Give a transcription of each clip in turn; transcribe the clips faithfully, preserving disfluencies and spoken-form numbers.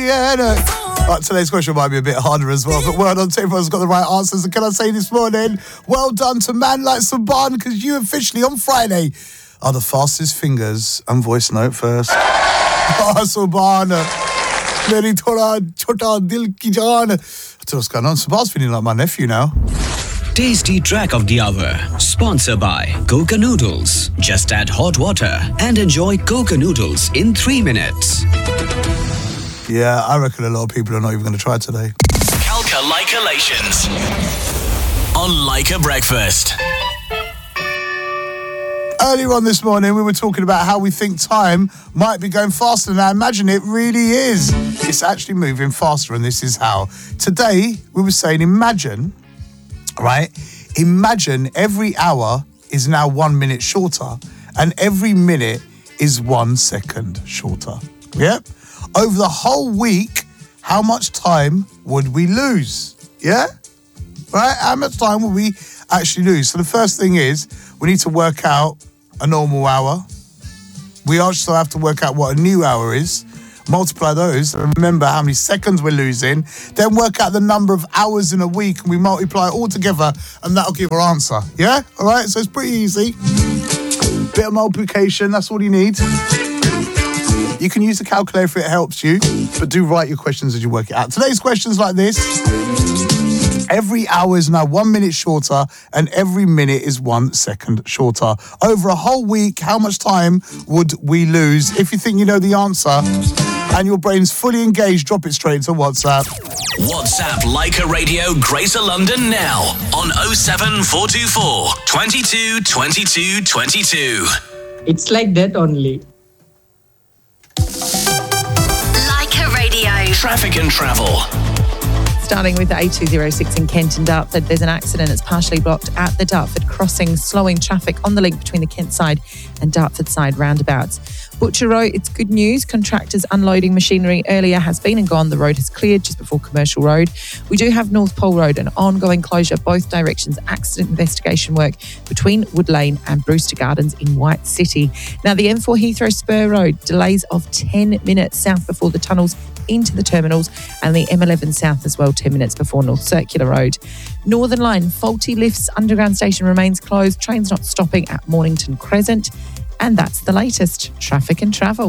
Yeah, no. Right, today's question might be a bit harder as well, but well done to everyone's got the right answers. And can I say this morning, well done to Man Like Saban, because you officially on Friday are the fastest fingers and voice note first. Oh, Saban. Meri thoda chota dil ki jaan. I don't know what's going on. Saban's feeling like my nephew now. Tasty Track of the Hour, sponsored by Coca Noodles. Just add hot water and enjoy Coca Noodles in three minutes. Yeah, I reckon a lot of people are not even going to try today. Calca Lycolations on Lyca Breakfast. Earlier on this morning, we were talking about how we think time might be going faster. Now, imagine it really is. It's actually moving faster, and this is how. Today, we were saying, imagine... Right? Imagine every hour is now one minute shorter and every minute is one second shorter. Yep. Over the whole week, how much time would we lose? Yeah? Right? How much time would we actually lose? So the first thing is we need to work out a normal hour. We also have to work out what a new hour is. Multiply those and remember how many seconds we're losing. Then work out the number of hours in a week and we multiply it all together and that'll give our answer. Yeah? All right? So it's pretty easy. Bit of multiplication, that's all you need. You can use the calculator if it helps you, but do write your questions as you work it out. Today's question's like this. Every hour is now one minute shorter and every minute is one second shorter. Over a whole week, how much time would we lose? If you think you know the answer and your brain's fully engaged, drop it straight to WhatsApp. WhatsApp Lyca Radio Greater London now on oh seven four two four, twenty-two, twenty-two, twenty-two. It's like that only. Lyca Radio. Traffic and travel. Starting with the A two oh six in Kent and Dartford, there's an accident that's partially blocked at the Dartford crossing, slowing traffic on the link between the Kent side and Dartford side roundabouts. Butcher Road, it's good news. Contractors unloading machinery earlier has been and gone. The road has cleared just before Commercial Road. We do have North Pole Road, an ongoing closure, both directions, accident investigation work between Wood Lane and Brewster Gardens in White City. Now, the M four Heathrow Spur Road, delays of ten minutes south before the tunnels into the terminals, and the M eleven South as well, ten minutes before North Circular Road. Northern Line, faulty lifts, underground station remains closed, trains not stopping at Mornington Crescent. And that's the latest traffic and travel.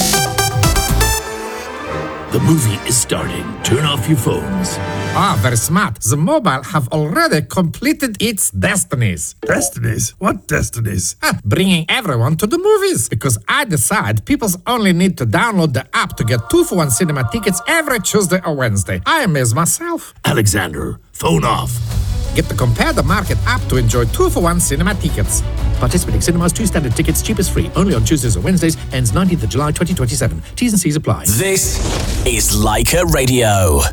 The movie is starting. Turn off your phones. Ah, very smart. The mobile have already completed its destinies. Destinies? What destinies? Ah, bringing everyone to the movies. Because I decide people only need to download the app to get two for one cinema tickets every Tuesday or Wednesday. I amaze myself. Alexander, phone off. Get the Compare the Market app to enjoy two for one cinema tickets. Participating cinemas, two standard tickets, cheapest free. Only on Tuesdays or Wednesdays. Ends nineteenth of July twenty twenty-seven. T's and C's apply. This is Lyca Radio.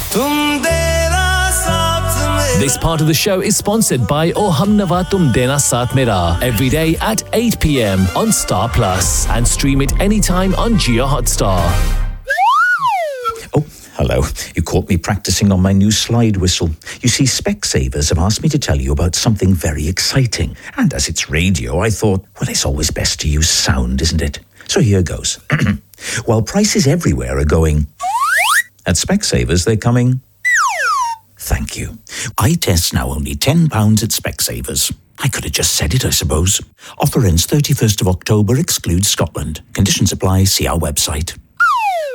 This part of the show is sponsored by Oh Humnava Tum Dena Saath Mera. Every day at eight p.m. on Star Plus. And stream it anytime on Jio Hotstar. Oh, hello. You caught me practicing on my new slide whistle. You see, Specsavers have asked me to tell you about something very exciting. And as it's radio, I thought, well, it's always best to use sound, isn't it? So here goes. While prices everywhere are going, at Specsavers, they're coming. Thank you. Eye tests now only ten pounds at Specsavers. I could have just said it, I suppose. Offer ends thirty-first of October, excludes Scotland. Conditions apply, see our website.